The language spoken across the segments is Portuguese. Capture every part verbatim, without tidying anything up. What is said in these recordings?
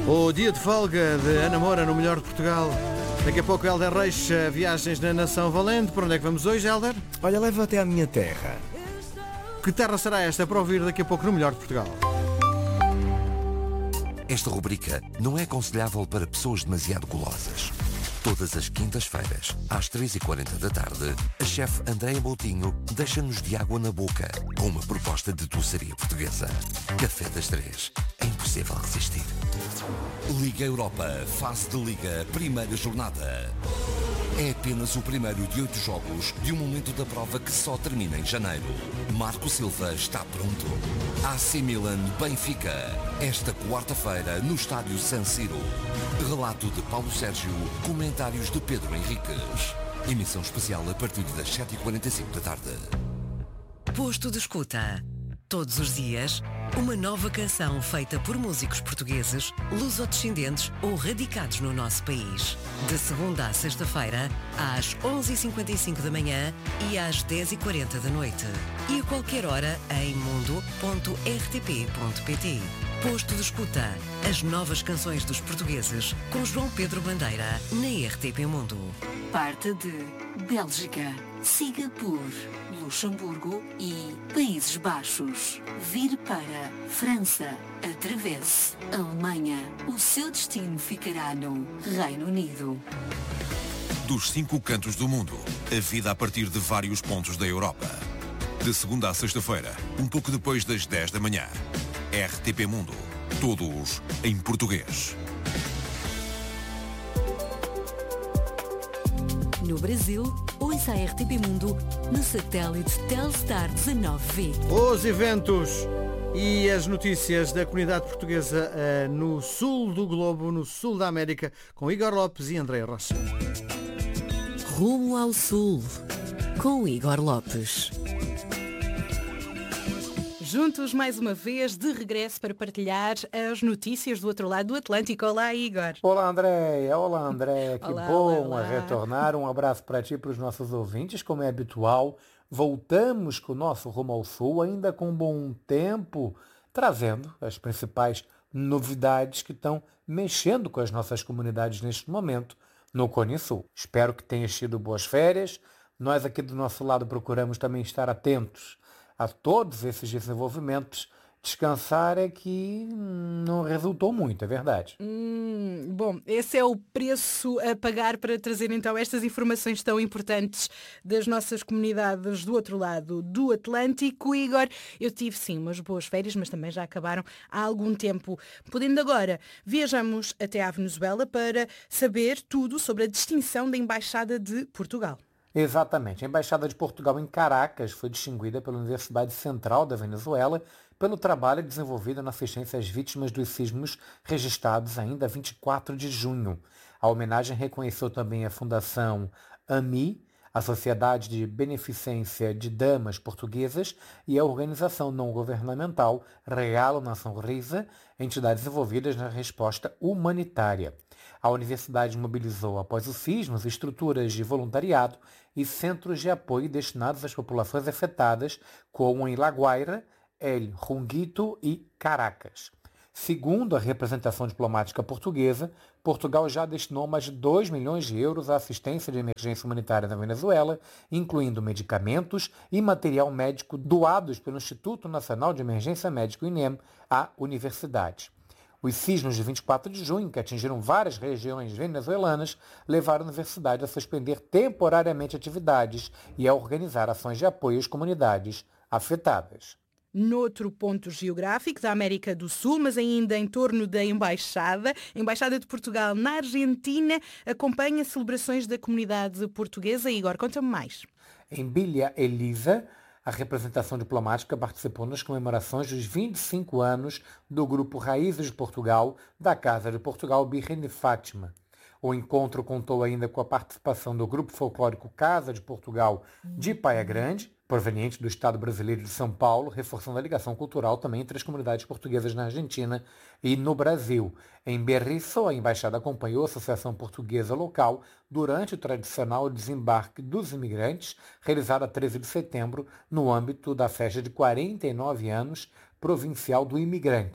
O dia de folga de Ana Moura no Melhor de Portugal. Daqui a pouco Helder Reis, viagens na Nação Valente. Para onde é que vamos hoje, Helder? Olha, leva até à minha terra. Que terra será esta para ouvir daqui a pouco no Melhor de Portugal? Esta rubrica não é aconselhável para pessoas demasiado golosas. Todas as quintas-feiras, às três e quarenta da tarde, a chefe Andréia Moutinho deixa-nos de água na boca com uma proposta de doçaria portuguesa. Café das Três. É impossível resistir. Liga Europa, fase de Liga, primeira jornada. É apenas o primeiro de oito jogos de um momento da prova que só termina em janeiro. Marco Silva está pronto. A C Milan Benfica, esta quarta-feira no estádio San Siro. Relato de Paulo Sérgio, comentários de Pedro Henriques. Emissão especial a partir das sete e quarenta e cinco da tarde. Posto de escuta. Todos os dias, uma nova canção feita por músicos portugueses, lusodescendentes ou radicados no nosso país. De segunda à sexta-feira, às onze e cinquenta e cinco da manhã e às dez e quarenta da noite. E a qualquer hora em mundo ponto r t p ponto p t. Posto de escuta. As novas canções dos portugueses com João Pedro Bandeira na R T P Mundo. Parte de Bélgica, Singapura, Luxemburgo e Países Baixos. Vir para França. Atravesse Alemanha. O seu destino ficará no Reino Unido. Dos cinco cantos do mundo, a vida a partir de vários pontos da Europa. De segunda à sexta-feira, um pouco depois das dez da manhã. R T P Mundo. Todos em português. No Brasil, ouça a R T P Mundo no satélite Telstar dezanove V. Os eventos e as notícias da comunidade portuguesa uh, no sul do globo, no sul da América, com Igor Lopes e André Rocha. Rumo ao Sul, com Igor Lopes. Juntos mais uma vez, de regresso para partilhar as notícias do outro lado do Atlântico. Olá, Igor. Olá, Andréia. Olá, André. Que Olá, bom olá, olá. a retornar. Um abraço para ti e para os nossos ouvintes. Como é habitual, voltamos com o nosso Rumo ao Sul, ainda com bom tempo, trazendo as principais novidades que estão mexendo com as nossas comunidades neste momento no Cone Sul. Espero que tenhas tido boas férias. Nós aqui do nosso lado procuramos também estar atentos a todos esses desenvolvimentos. Descansar é que não resultou muito, é verdade. Hum, bom, esse é o preço a pagar para trazer então estas informações tão importantes das nossas comunidades do outro lado do Atlântico. Igor, eu tive sim umas boas férias, mas também já acabaram há algum tempo. Podendo agora, viajamos até à Venezuela para saber tudo sobre a distinção da Embaixada de Portugal. Exatamente. A Embaixada de Portugal em Caracas foi distinguida pela Universidade Central da Venezuela pelo trabalho desenvolvido na assistência às vítimas dos sismos registrados ainda a vinte e quatro de junho. A homenagem reconheceu também a Fundação AMI, a Sociedade de Beneficência de Damas Portuguesas e a organização não governamental Real Nação Risa, entidades envolvidas na resposta humanitária. A universidade mobilizou, após os sismos, estruturas de voluntariado e centros de apoio destinados às populações afetadas, como em La Guaira, El Runguito e Caracas. Segundo a representação diplomática portuguesa, Portugal já destinou mais de dois milhões de euros à assistência de emergência humanitária na Venezuela, incluindo medicamentos e material médico doados pelo Instituto Nacional de Emergência Médica I N E M à universidade. Os sismos de vinte e quatro de junho, que atingiram várias regiões venezuelanas, levaram a universidade a suspender temporariamente atividades e a organizar ações de apoio às comunidades afetadas. Noutro ponto geográfico da América do Sul, mas ainda em torno da Embaixada, a Embaixada de Portugal na Argentina acompanha celebrações da comunidade portuguesa. Igor, conta-me mais. Em Villa Elisa, a representação diplomática participou nas comemorações dos vinte e cinco anos do Grupo Raízes de Portugal, da Casa de Portugal Virgem de Fátima. O encontro contou ainda com a participação do Grupo Folclórico Casa de Portugal de Praia Grande, proveniente do Estado brasileiro de São Paulo, reforçando a ligação cultural também entre as comunidades portuguesas na Argentina e no Brasil. Em Berriço, a embaixada acompanhou a Associação Portuguesa Local durante o tradicional desembarque dos imigrantes, realizado a treze de setembro, no âmbito da festa de quarenta e nove anos provincial do imigrante,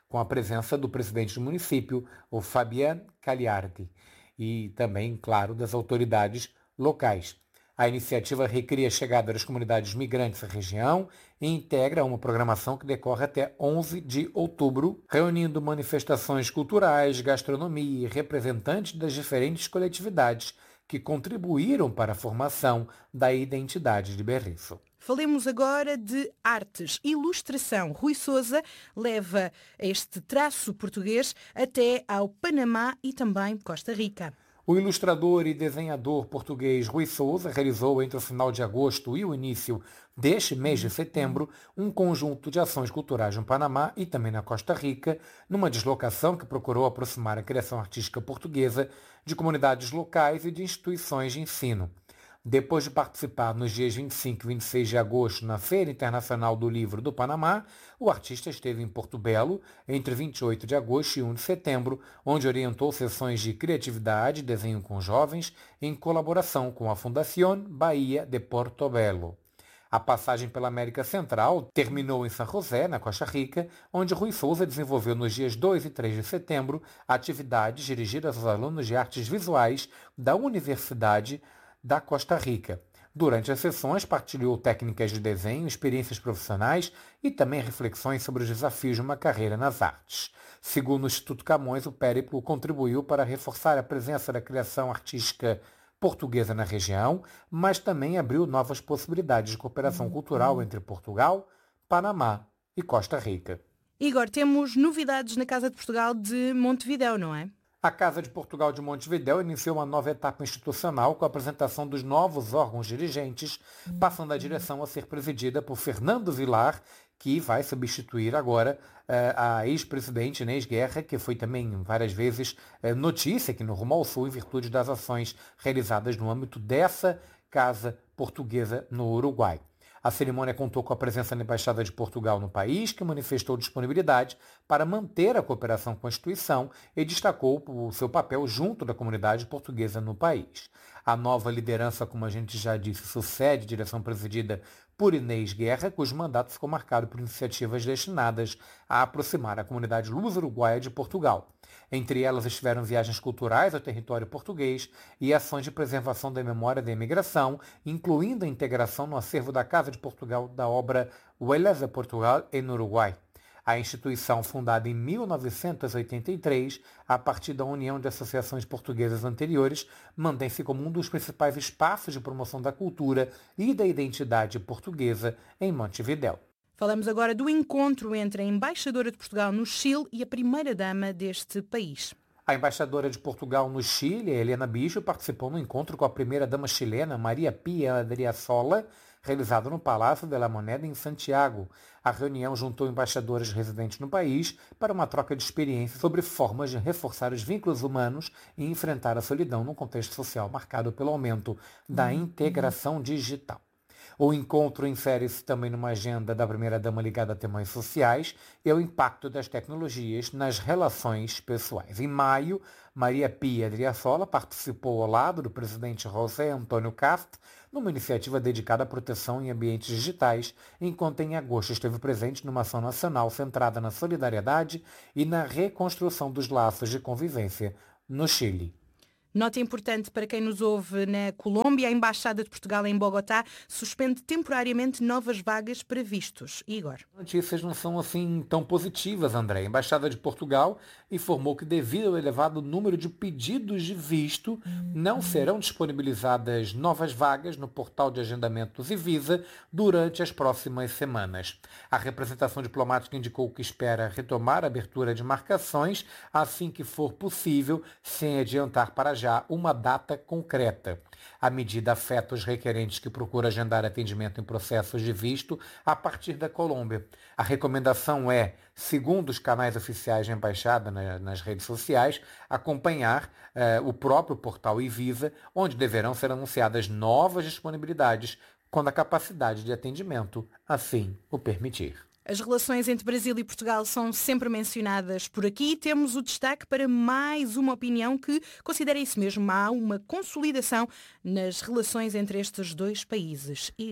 com a presença do presidente do município, o Fabian Cagliardi, e também, claro, das autoridades locais. A iniciativa recria a chegada das comunidades migrantes à região e integra uma programação que decorre até onze de outubro, reunindo manifestações culturais, gastronomia e representantes das diferentes coletividades que contribuíram para a formação da identidade de Berriço. Falemos agora de artes. Ilustração. Rui Sousa leva este traço português até ao Panamá e também Costa Rica. O ilustrador e desenhador português Rui Sousa realizou entre o final de agosto e o início deste mês de setembro um conjunto de ações culturais no Panamá e também na Costa Rica, numa deslocação que procurou aproximar a criação artística portuguesa de comunidades locais e de instituições de ensino. Depois de participar nos dias vinte e cinco e vinte e seis de agosto na Feira Internacional do Livro do Panamá, o artista esteve em Porto Belo entre vinte e oito de agosto e primeiro de setembro, onde orientou sessões de criatividade e desenho com jovens em colaboração com a Fundación Bahia de Porto Belo. A passagem pela América Central terminou em São José, na Costa Rica, onde Rui Sousa desenvolveu nos dias dois e três de setembro atividades dirigidas aos alunos de artes visuais da Universidade da Costa Rica. Durante as sessões, partilhou técnicas de desenho, experiências profissionais e também reflexões sobre os desafios de uma carreira nas artes. Segundo o Instituto Camões, o périplo contribuiu para reforçar a presença da criação artística portuguesa na região, mas também abriu novas possibilidades de cooperação cultural entre Portugal, Panamá e Costa Rica. Igor, temos novidades na Casa de Portugal de Montevidéu, não é? A Casa de Portugal de Montevidéu iniciou uma nova etapa institucional com a apresentação dos novos órgãos dirigentes, passando a direção a ser presidida por Fernando Vilar, que vai substituir agora uh, a ex-presidente Inês Guerra, que foi também várias vezes uh, notícia aqui no Rumo ao Sul em virtude das ações realizadas no âmbito dessa Casa Portuguesa no Uruguai. A cerimônia contou com a presença da Embaixada de Portugal no país, que manifestou disponibilidade para manter a cooperação com a instituição e destacou o seu papel junto da comunidade portuguesa no país. A nova liderança, como a gente já disse, sucede a direção presidida por Inês Guerra, cujo mandato ficou marcado por iniciativas destinadas a aproximar a comunidade luso-uruguaia de Portugal. Entre elas estiveram viagens culturais ao território português e ações de preservação da memória da imigração, incluindo a integração no acervo da Casa de Portugal da obra Huellas de Portugal em Uruguai. A instituição, fundada em mil novecentos e oitenta e três, a partir da união de associações portuguesas anteriores, mantém-se como um dos principais espaços de promoção da cultura e da identidade portuguesa em Montevidéu. Falamos agora do encontro entre a embaixadora de Portugal no Chile e a primeira-dama deste país. A embaixadora de Portugal no Chile, Helena Bicho, participou no encontro com a primeira-dama chilena, Maria Pia Adriassola, realizado no Palácio de la Moneda, em Santiago. A reunião juntou embaixadores residentes no país para uma troca de experiências sobre formas de reforçar os vínculos humanos e enfrentar a solidão num contexto social marcado pelo aumento da integração digital. O encontro insere-se também numa agenda da primeira-dama ligada a temas sociais e ao impacto das tecnologias nas relações pessoais. Em maio, Maria Pia Adriassola participou ao lado do presidente José Antônio Cast numa iniciativa dedicada à proteção em ambientes digitais, enquanto em agosto esteve presente numa ação nacional centrada na solidariedade e na reconstrução dos laços de convivência no Chile. Nota importante para quem nos ouve na Colômbia, a Embaixada de Portugal em Bogotá suspende temporariamente novas vagas para vistos. Igor. Notícias não são assim tão positivas, André. A Embaixada de Portugal informou que devido ao elevado número de pedidos de visto, não serão disponibilizadas novas vagas no portal de agendamentos e visa durante as próximas semanas. A representação diplomática indicou que espera retomar a abertura de marcações assim que for possível, sem adiantar para já uma data concreta. A medida afeta os requerentes que procuram agendar atendimento em processos de visto a partir da Colômbia. A recomendação é, segundo os canais oficiais da Embaixada na, nas redes sociais, acompanhar eh, o próprio portal e-Visa, onde deverão ser anunciadas novas disponibilidades quando a capacidade de atendimento assim o permitir. As relações entre Brasil e Portugal são sempre mencionadas por aqui. Temos o destaque para mais uma opinião que considera isso mesmo. Há uma consolidação nas relações entre estes dois países. Igor.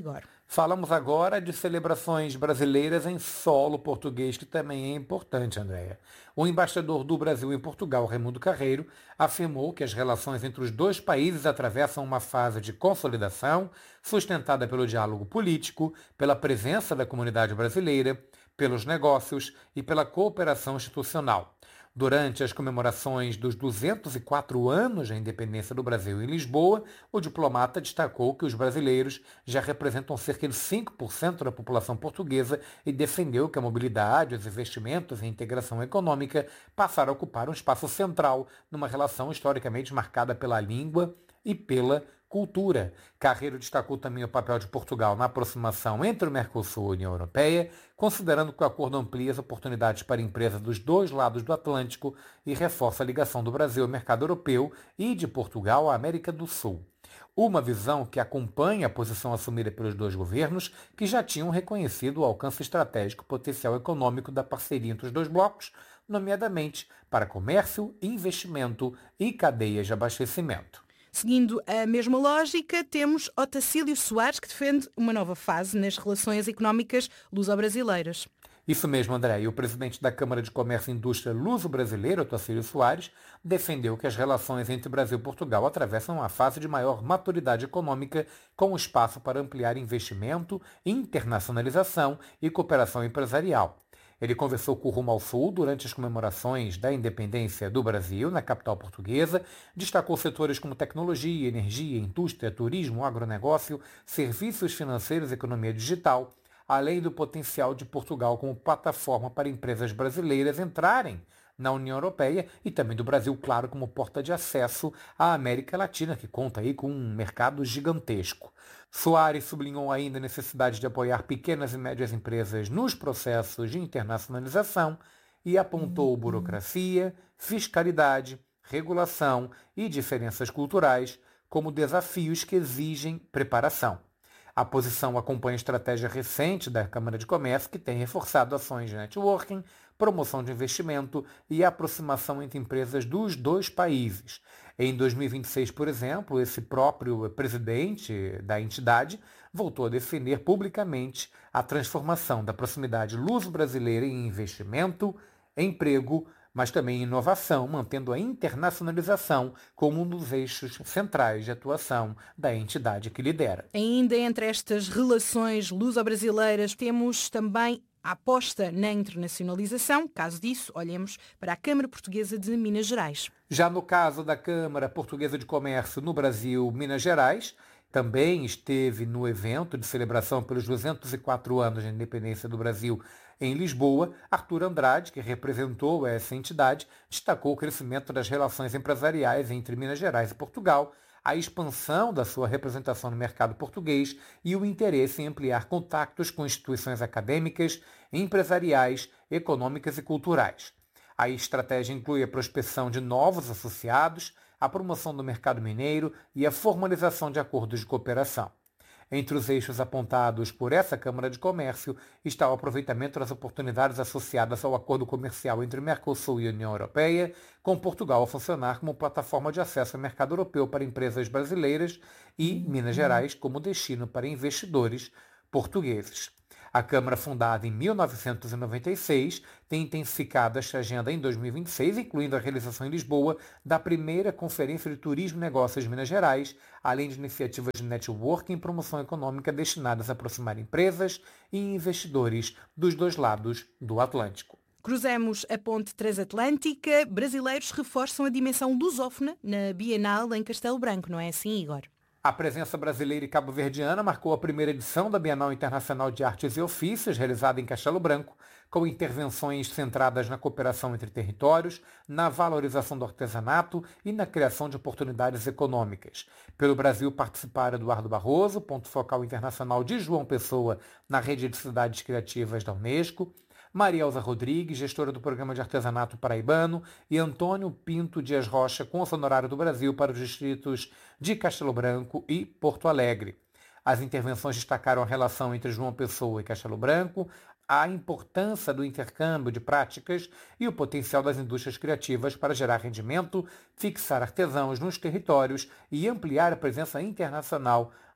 Falamos agora de celebrações brasileiras em solo português, que também é importante, Andréia. O embaixador do Brasil em Portugal, Raimundo Carreiro, afirmou que as relações entre os dois países atravessam uma fase de consolidação sustentada pelo diálogo político, pela presença da comunidade brasileira, pelos negócios e pela cooperação institucional. Durante as comemorações dos duzentos e quatro anos da independência do Brasil em Lisboa, o diplomata destacou que os brasileiros já representam cerca de cinco por cento da população portuguesa e defendeu que a mobilidade, os investimentos e a integração econômica passaram a ocupar um espaço central numa relação historicamente marcada pela língua e pela cultura. Carreiro destacou também o papel de Portugal na aproximação entre o Mercosul e a União Europeia, considerando que o acordo amplia as oportunidades para empresas dos dois lados do Atlântico e reforça a ligação do Brasil ao mercado europeu e de Portugal à América do Sul. Uma visão que acompanha a posição assumida pelos dois governos, que já tinham reconhecido o alcance estratégico e potencial econômico da parceria entre os dois blocos, nomeadamente para comércio, investimento e cadeias de abastecimento. Seguindo a mesma lógica, temos Otacílio Soares, que defende uma nova fase nas relações económicas luso-brasileiras. Isso mesmo, André. E o presidente da Câmara de Comércio e Indústria Luso-Brasileira, Otacílio Soares, defendeu que as relações entre Brasil e Portugal atravessam uma fase de maior maturidade econômica, com espaço para ampliar investimento, internacionalização e cooperação empresarial. Ele conversou com o Rumo ao Sul durante as comemorações da independência do Brasil, na capital portuguesa, destacou setores como tecnologia, energia, indústria, turismo, agronegócio, serviços financeiros e economia digital, além do potencial de Portugal como plataforma para empresas brasileiras entrarem na União Europeia e também do Brasil, claro, como porta de acesso à América Latina, que conta aí com um mercado gigantesco. Soares sublinhou ainda a necessidade de apoiar pequenas e médias empresas nos processos de internacionalização e apontou burocracia, fiscalidade, regulação e diferenças culturais como desafios que exigem preparação. A posição acompanha a estratégia recente da Câmara de Comércio, que tem reforçado ações de networking, promoção de investimento e aproximação entre empresas dos dois países. Em dois mil e vinte e seis, por exemplo, esse próprio presidente da entidade voltou a defender publicamente a transformação da proximidade luso-brasileira em investimento, emprego, mas também em inovação, mantendo a internacionalização como um dos eixos centrais de atuação da entidade que lidera. Ainda entre estas relações luso-brasileiras, temos também a aposta na internacionalização. Caso disso, olhemos para a Câmara Portuguesa de Minas Gerais. Já no caso da Câmara Portuguesa de Comércio no Brasil, Minas Gerais, também esteve no evento de celebração pelos duzentos e quatro anos da independência do Brasil em Lisboa. Arthur Andrade, que representou essa entidade, destacou o crescimento das relações empresariais entre Minas Gerais e Portugal, a expansão da sua representação no mercado português e o interesse em ampliar contatos com instituições acadêmicas, empresariais, econômicas e culturais. A estratégia inclui a prospecção de novos associados, a promoção do mercado mineiro e a formalização de acordos de cooperação. Entre os eixos apontados por essa Câmara de Comércio está o aproveitamento das oportunidades associadas ao acordo comercial entre Mercosul e União Europeia, com Portugal a funcionar como plataforma de acesso ao mercado europeu para empresas brasileiras e Minas Gerais como destino para investidores portugueses. A Câmara, fundada em mil novecentos e noventa e seis, tem intensificado esta agenda em dois mil e vinte e seis, incluindo a realização em Lisboa da primeira Conferência de Turismo e Negócios de Minas Gerais, além de iniciativas de networking e promoção econômica destinadas a aproximar empresas e investidores dos dois lados do Atlântico. Cruzemos a ponte transatlântica. Brasileiros reforçam a dimensão lusófona na Bienal em Castelo Branco, não é assim, Igor? A presença brasileira e cabo-verdiana marcou a primeira edição da Bienal Internacional de Artes e Ofícios, realizada em Castelo Branco, com intervenções centradas na cooperação entre territórios, na valorização do artesanato e na criação de oportunidades econômicas. Pelo Brasil participaram Eduardo Barroso, ponto focal internacional de João Pessoa na Rede de Cidades Criativas da Unesco, Maria Elza Rodrigues, gestora do Programa de Artesanato Paraibano, e Antônio Pinto Dias Rocha, cônsul honorário do Brasil para os distritos de Castelo Branco e Porto Alegre. As intervenções destacaram a relação entre João Pessoa e Castelo Branco, a importância do intercâmbio de práticas e o potencial das indústrias criativas para gerar rendimento, fixar artesãos nos territórios e ampliar a presença internacional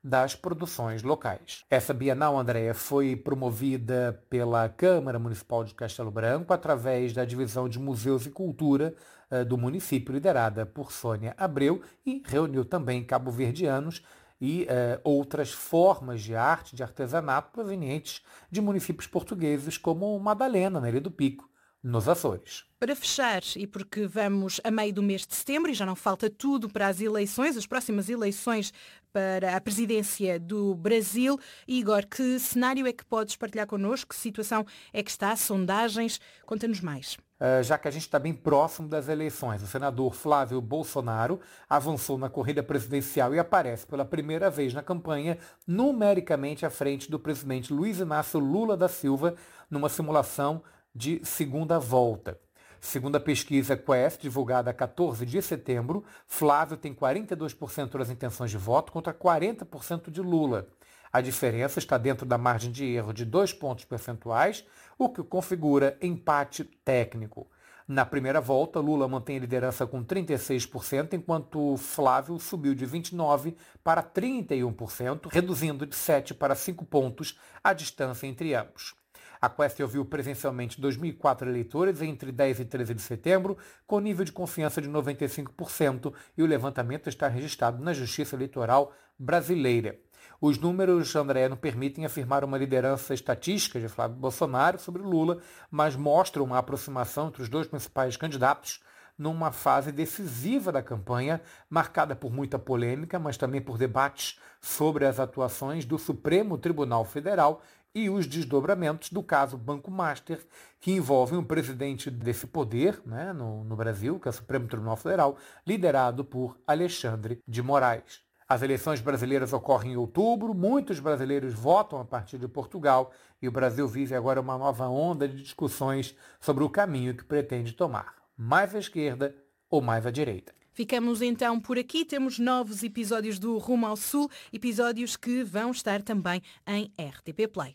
das produções locais. Essa Bienal, Andréa, foi promovida pela Câmara Municipal de Castelo Branco através da Divisão de Museus e Cultura uh, do município, liderada por Sônia Abreu, e reuniu também cabo-verdianos e uh, outras formas de arte, de artesanato provenientes de municípios portugueses como Madalena, na Ilha do Pico, nos Açores. Para fechar, e porque vamos a meio do mês de setembro e já não falta tudo para as eleições, as próximas eleições para a presidência do Brasil, Igor, que cenário é que podes partilhar connosco? Que situação é que está? Sondagens? Conta-nos mais. Uh, já que a gente está bem próximo das eleições, o senador Flávio Bolsonaro avançou na corrida presidencial e aparece pela primeira vez na campanha numericamente à frente do presidente Luiz Inácio Lula da Silva numa simulação de segunda volta. Segundo a pesquisa Quest, divulgada a quatorze de setembro, Flávio tem quarenta e dois por cento das intenções de voto contra quarenta por cento de Lula. A diferença está dentro da margem de erro de dois pontos percentuais, o que configura empate técnico. Na primeira volta, Lula mantém a liderança com trinta e seis por cento, enquanto Flávio subiu de vinte e nove por cento para trinta e um por cento, reduzindo de sete para cinco pontos a distância entre ambos. A Quest ouviu presencialmente dois mil e quatro eleitores entre dez e treze de setembro, com nível de confiança de noventa e cinco por cento, e o levantamento está registrado na Justiça Eleitoral Brasileira. Os números, André, não permitem afirmar uma liderança estatística de Flávio Bolsonaro sobre Lula, mas mostram uma aproximação entre os dois principais candidatos numa fase decisiva da campanha, marcada por muita polêmica, mas também por debates sobre as atuações do Supremo Tribunal Federal e os desdobramentos do caso Banco Master, que envolvem o presidente desse poder, né, no, no Brasil, que é o Supremo Tribunal Federal, liderado por Alexandre de Moraes. As eleições brasileiras ocorrem em outubro, muitos brasileiros votam a partir de Portugal e o Brasil vive agora uma nova onda de discussões sobre o caminho que pretende tomar, mais à esquerda ou mais à direita. Ficamos então por aqui, temos novos episódios do Rumo ao Sul, episódios que vão estar também em R T P Play.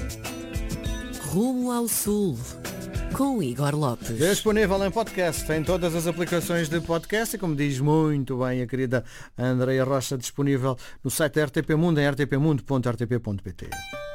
Rumo ao Sul, com Igor Lopes. Disponível em podcast, em todas as aplicações de podcast e, como diz muito bem a querida Andreia Rocha, disponível no site da R T P Mundo, em r t p mundo ponto r t p ponto p t.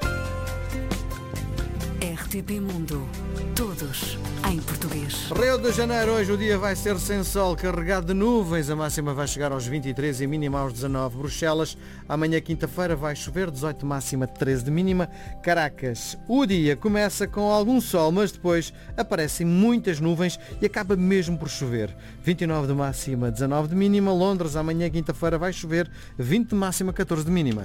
R T P Mundo. Todos em português. Rio de Janeiro, hoje o dia vai ser sem sol, carregado de nuvens. A máxima vai chegar aos vinte e três e a mínima aos dezanove. Bruxelas, amanhã quinta-feira vai chover, dezoito de máxima, treze de mínima. Caracas, o dia começa com algum sol, mas depois aparecem muitas nuvens e acaba mesmo por chover. vinte e nove de máxima, dezanove de mínima. Londres, amanhã quinta-feira vai chover, vinte de máxima, catorze de mínima.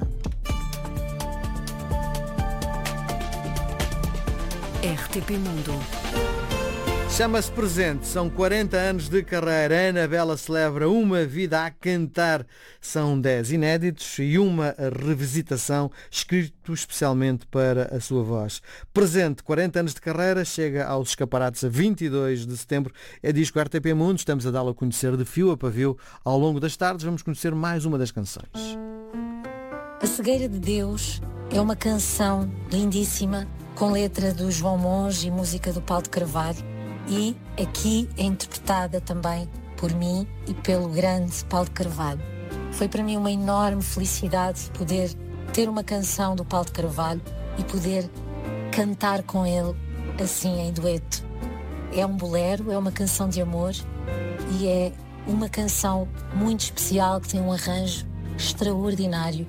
R T P Mundo. Chama-se Presente, são quarenta anos de carreira. A Anabela celebra uma vida a cantar. São dez inéditos e uma revisitação, escrito especialmente para a sua voz. Presente, quarenta anos de carreira, chega aos escaparates a vinte e dois de setembro. É disco R T P Mundo, estamos a dá-lo a conhecer de fio a pavio. Ao longo das tardes vamos conhecer mais uma das canções. A Cegueira de Deus é uma canção lindíssima, com letra do João Monge e música do Paulo de Carvalho, e aqui é interpretada também por mim e pelo grande Paulo de Carvalho. Foi para mim uma enorme felicidade poder ter uma canção do Paulo de Carvalho e poder cantar com ele assim em dueto. É um bolero, é uma canção de amor e é uma canção muito especial que tem um arranjo extraordinário